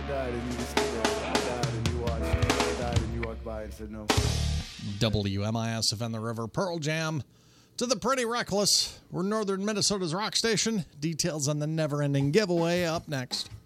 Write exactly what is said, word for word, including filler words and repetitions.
died and you just stood there. I died and you watched. I died and you walked by and said no. W M I S Defend the River, Pearl Jam. To the Pretty Reckless. We're Northern Minnesota's rock station. Details on the never-ending giveaway up next.